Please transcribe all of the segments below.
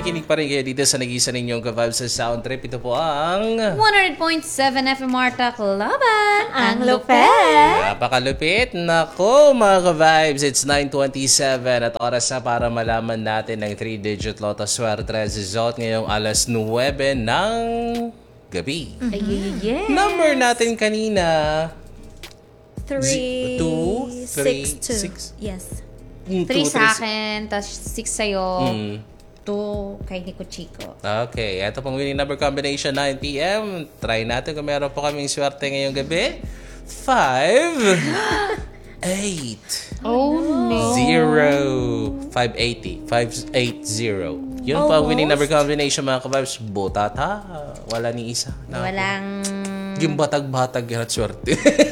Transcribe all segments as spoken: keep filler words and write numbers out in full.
nakikinig pa rin kayo dito sa nag-isa ninyong ka-vibes sa Sound Trip. Ito po ang one hundred point seven F M Marta Laban. Ang lupet. Napakalupit. Nako mga ka-vibes, it's nine twenty-seven at oras na para malaman natin ng three-digit Lotto Swerte result ngayong alas nuwebe ng gabi. Mm-hmm. Yes. Number natin kanina, Three, two, three, six, two. six. Yes. Mm, Three two, sa three, akin, tapos six sa'yo, Mm. two kay Nico Chico. Okay, ito pong winning number combination nine p.m. Try natin kung meron po kaming swerte ngayong gabi. five, eight, Oh, no. zero, five eighty, five eighty. Yun po ang winning number combination mga kababs. Botata. Wala ni isa. Na, Walang... Gimbatag-batag yan at swerte.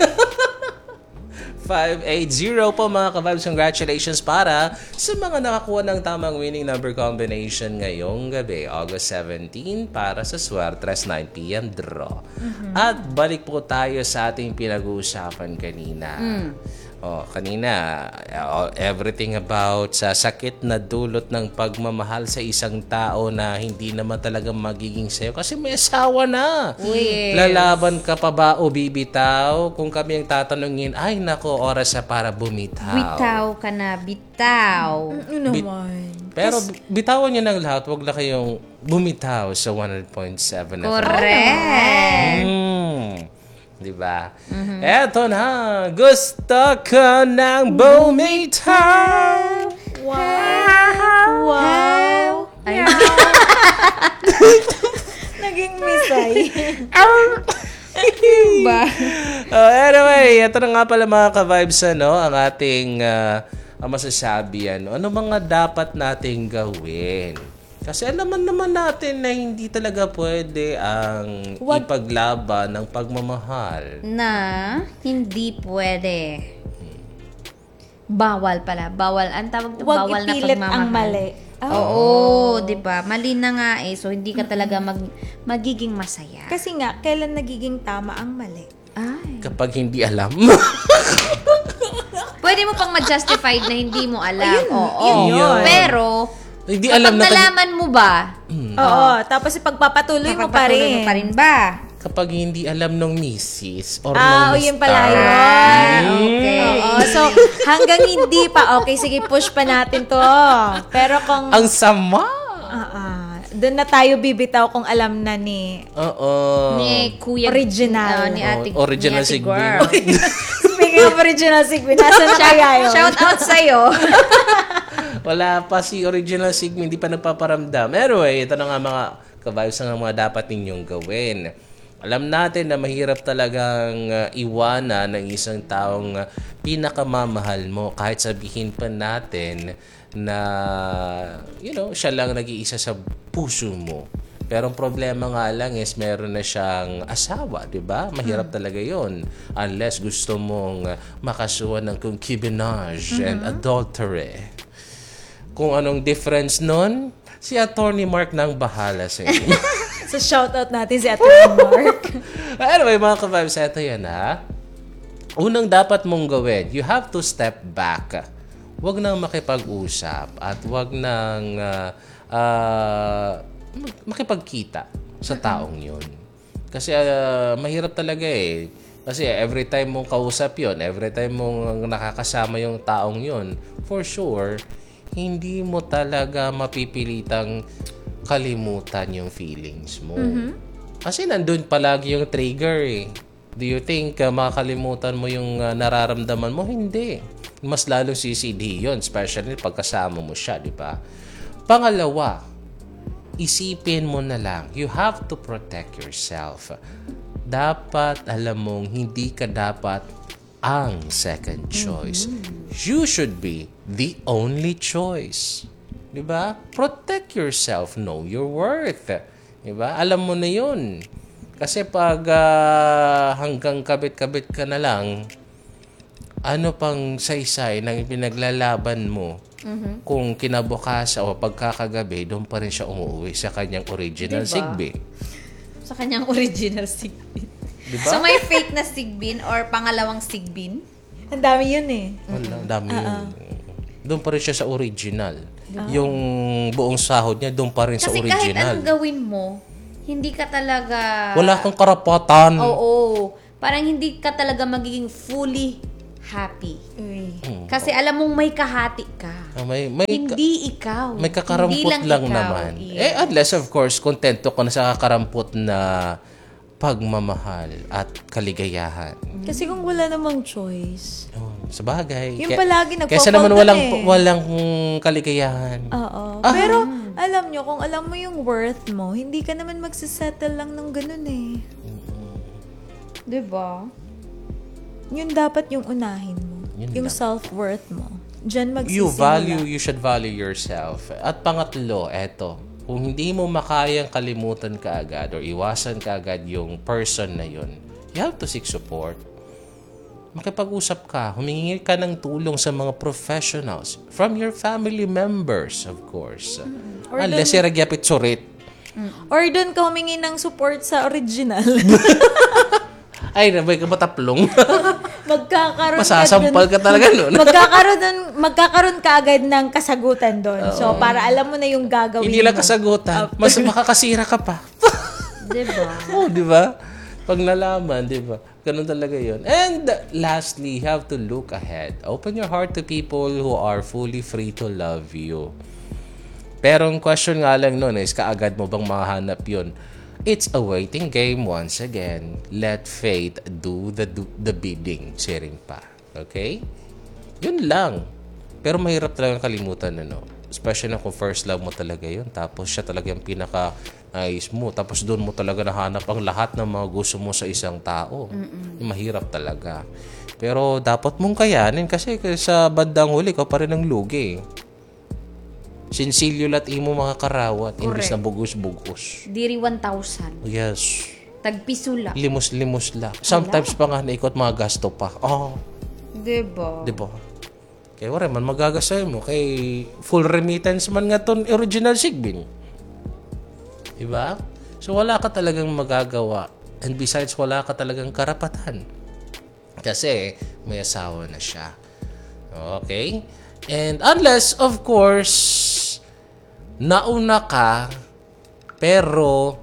five eighty po mga kababs. Congratulations para sa mga nakakuha ng tamang winning number combination ngayong gabi, August seventeenth, para sa Swertres nine p.m. draw. Mm-hmm. At balik po tayo sa ating pinag-uusapan kanina. Mm. Oh, kanina, everything about sa sakit na dulot ng pagmamahal sa isang tao na hindi naman talaga magiging sa'yo kasi may asawa na. Yes. Lalaban ka pa ba o bibitaw? Kung kami ang tatanungin, ay nako, oras na para bumitaw. Bitaw ka na, bitaw. Ano naman? Pero bitawan niyo ng lahat, wag na kayong bumitaw sa one hundred point seven. Correct. Hmm. Diba? Mm-hmm. Eto na, gusto ko ng bumitaw. Wow! Wow! Ay, Naging misay. ba? Oh, anyway, ito na nga pala mga ka-vibes, ano, ang ating uh, ang masasabi, ano, ano mga dapat nating gawin. Kasi alaman naman natin na hindi talaga pwede ang Wag- ipaglaban ng pagmamahal. Na hindi pwede. Bawal pala. Bawal. Ang tawag to, Huwag bawal na ipilit pagmamahal. ang mali. Oo, di ba? Mali na nga eh. So, hindi ka talaga mag, magiging masaya. Kasi nga, kailan nagiging tama ang mali? Ay. Kapag hindi alam. Pwede mo pang ma-justified na hindi mo alam. Oo. yun yun. Pero, Hindi kapag alam na kan- nalaman mo ba, Oo. Tapos ipagpapatuloy mo pa kapagpatuloy rin. mo pa rin ba? kapag hindi alam ng misis or Ah, o ng yun mister. pala yun. Okay. Oo. So, hanggang hindi pa, okay, sige, push pa natin to. Pero kung, Ang sama. ah, ah, doon na tayo bibitaw kung alam na ni, Oo. Ni Kuya. Original. ah, ni ate, Oh, original ni ate Sigbin. girl. speaking of original Sigby, nasa na kaya yun? Shout out sa'yo. Wala pa si original Sigma, hindi pa nagpaparamdam. Anyway, ito na nga mga ka-vibes na mga dapat ninyong gawin. Alam natin na mahirap talagang uh, iwanan ng isang taong uh, pinakamamahal mo kahit sabihin pa natin na, you know, siya lang nag-iisa sa puso mo. Pero ang problema nga lang is meron na siyang asawa, di ba? Mahirap hmm. talaga yon unless gusto mong uh, makasuhan ng concubinage mm-hmm. and adultery. Kung anong difference nun, si Attorney Mark nang bahala sa inyo. So, shoutout natin si Ate Mark. Anyway, mga ka-vibes, ito yan ha. Unang dapat mong gawin, you have to step back. Huwag nang makipag-usap at huwag nang uh, uh, makipagkita sa taong yun. Kasi uh, mahirap talaga eh. Kasi every time mong kausap yun, every time mong nakakasama yung taong yun, for sure, hindi mo talaga mapipilitang kalimutan yung feelings mo. Mm-hmm. Kasi nandun palagi yung trigger eh. Do you think uh, makakalimutan mo yung uh, nararamdaman mo? Hindi. Mas lalong C C D yun, especially pagkasama mo siya, di ba? Pangalawa, isipin mo na lang, you have to protect yourself. Dapat, alam mong, hindi ka dapat ang second choice. Mm-hmm. You should be the only choice. Diba? Protect yourself. Know your worth. Diba? Alam mo na yun. Kasi pag uh, hanggang kabit-kabit ka na lang, ano pang saysay nang pinaglalaban mo mm-hmm. kung kinabukasan o pagkakagabi, doon pa rin siya umuwi sa kanyang original diba? Sigbi. Sa kanyang original Sigbin. Diba? So, may fake na Sigbin or pangalawang Sigbin? Ang dami yun eh. Wala, dami yun. Doon pa rin siya sa original. yung buong sahod niya doon pa rin sa Kasi kahit original. anong gawin mo, hindi ka talaga... Wala kang karapatan. Oo. Parang hindi ka talaga magiging fully happy. Uy. Kasi alam mong may kahati ka. Ah, may, may, ka- Hindi ikaw. may kakarampot Hindi lang, lang ikaw. naman. Yes. Eh, unless of course, kontento ka na sa kakarampot na pagmamahal at kaligayahan. Kasi kung wala namang choice. Oh, sa bagay. Yung Kaya- palagi nagpo-fall Kaysa naman doon walang, eh. walang kaligayahan. Oo. Ah. Pero, alam nyo, kung alam mo yung worth mo, hindi ka naman magsisettle lang ng ganun eh. Diba? Yun dapat yung unahin mo. Yun yung lang. self-worth mo. Diyan magsisimula. You value, you should value yourself. At pangatlo, eto, kung hindi mo makayang kalimutan ka agad or iwasan ka agad yung person na yun, you have to seek support. Makipag-usap ka, humingi ka ng tulong sa mga professionals from your family members, of course. Or Unless you're gyapit surit. Or doon ka humingi ng support sa original. Ay, nabay ka mataplong. Magkakaroon Masasampal ka ka talaga nun. magkakaroon, dun- magkakaroon ka agad ng kasagutan doon. So, para alam mo na yung gagawin Hindi lang mo. kasagutan. Mas makakasira ka pa. Diba? Oo, di ba? Pag nalaman, di ba? Ganun talaga yun. And lastly, you have to look ahead. Open your heart to people who are fully free to love you. Pero ang question nga lang nun is, kaagad mo bang mahanap yun? It's a waiting game once again. Let fate do the do, the bidding. Sharing pa. Okay? Yun lang. Pero mahirap talaga kalimutan, ano? Especially na kung first love mo talaga yun. Tapos siya talaga yung pinaka-nais mo. Tapos doon mo talaga nahanap ang lahat ng mga gusto mo sa isang tao. Yung mahirap talaga. Pero dapat mong kayanin kasi sa bandang huli ka pa rin ang lugi. Sinsilyo lat imo mga karawat. Imbis na bugos-bugos. Diri one thousand. Yes. Tagpisula. Limos-limos lang. Sometimes pa nga naikot mga gasto pa. Oh, Diba? di ba? Kaya wala man magagasay mo. Kay full remittance man nga ton original sigbin. Di ba? So wala ka talagang magagawa. And besides, wala ka talagang karapatan. Kasi may asawa na siya. Okay? And unless, of course, nauna ka, pero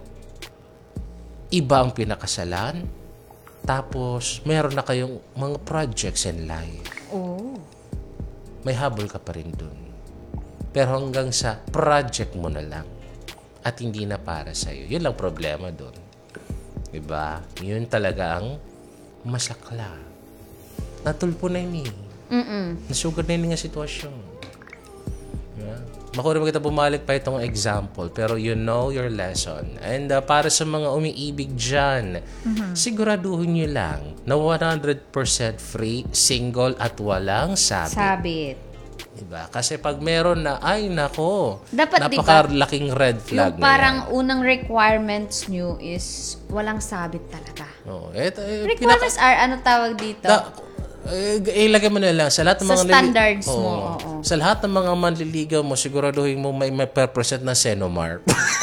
iba ang pinakasalan, tapos meron na kayong mga projects in life. Oh. May habol ka pa rin dun. Pero hanggang sa project mo na lang at hindi na para sa'yo. Yun lang problema dun. Diba? Yun talaga ang masakla. Natulpo na yun eh. Mm-mm. Nasugod na yun nga sitwasyon. Yeah. Makuha kita bumalik pa itong example, pero you know your lesson. And uh, para sa mga umiibig dyan, siguraduhin nyo lang na one hundred percent free, single at walang sabit. Sabit. Diba? Kasi pag meron na, ay nako, Dapat, diba, napakalaking red flag Yung na parang yan. unang requirements nyo is walang sabit talaga. Oh, eto, eh, Requirements are, ano tawag dito? Da, eh, ilagay mo na lang sa lahat ng Sa mga standards Oo. mo, oo. Sa lahat ng mga manliligaw mo, siguraduhin mo may may percent na Senomar.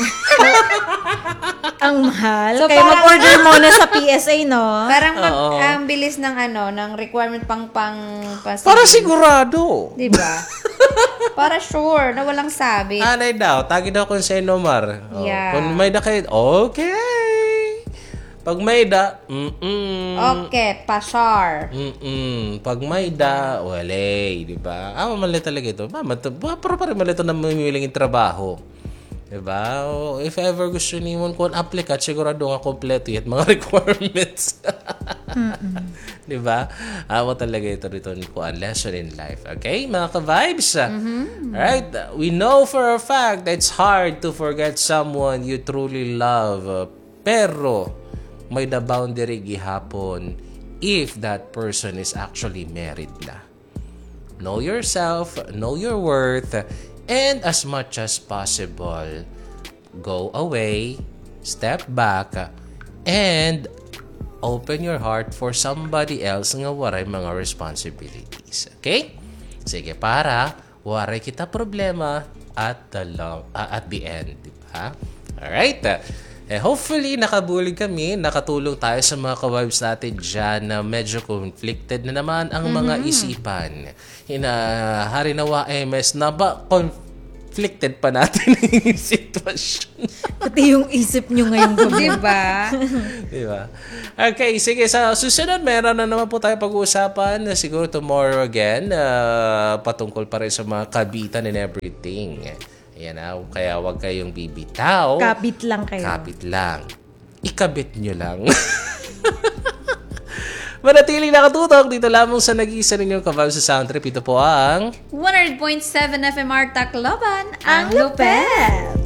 Ang mahal. So, Kaya parang- mag-order muna sa P S A, no? Parang mag, ang bilis ng ano, ng requirement pang pang pas- Para sigurado. Diba? Para sure na walang sabit. Anay daw, tagi daw kung Senomar. Oh, Yeah. Kung may da kayo, okay. Pag may da, mm-mm. Okay, pasar. Mm-mm. Pag may da, wale, di ba? Ah, mali talaga ito. Ah, mat- ah, pero parang mali ito na mamiling yung trabaho. Di ba? O, if ever gusto niyo mo kung applicant, sigurado nga kompleto yung mga requirements. Di ba? Amo talaga ito rito ko ang lesson in life. Okay, mga ka-vibes? Alright, we know for a fact that it's hard to forget someone you truly love. Pero, may the boundary gihapon if that person is actually married na. Know yourself, know your worth, and as much as possible, go away, step back, and open your heart for somebody else nga waray mga responsibilities. Okay? Sige, para waray kita problema at the long, uh, at the end, di ba? Alright? Eh, hopefully, nakabulig kami, nakatulong tayo sa mga ka-vibes natin dyan na medyo conflicted na naman ang mga isipan. Ina, Harinawa M S, na ba, con- inflicted pa natin yung sitwasyon. Pati yung isip nyo ngayong gabi. Diba? Diba? Okay, sige. Sa susunod, meron na naman po tayo pag-uusapan na siguro tomorrow again, uh, patungkol pa rin sa mga kabitan and everything. Ayan na, kaya wag kayong bibitaw. Kapit lang kayo. Kapit lang. Ikabit nyo lang. Manatiling nakatutok dito lamang sa nag-iisa ninyong Ka-Vibes sa Sound Trip. Ito po ang one hundred point seven F M R Tacloban, Ang lupet!